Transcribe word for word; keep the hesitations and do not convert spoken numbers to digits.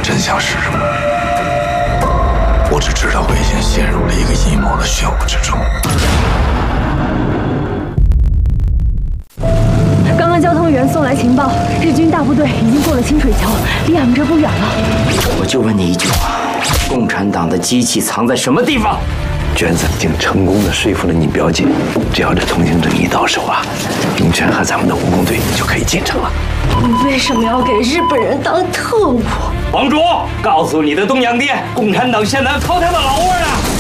真相是什么，我只知道我已经陷入了一个阴谋的漩涡之中。 刚刚交通员送来情报，日军大部队已经过了清水桥，离俺们这不远了。 我就问你一句话：共产党的机器藏在什么地方？ 娟子已经成功的说服了你表姐，只要这通行证一到手啊，龙泉和咱们的蜈蚣队就可以进城了。 你为什么要给日本人当特务？ 王卓，告诉你的东洋爹，共产党现在操他的老窝了。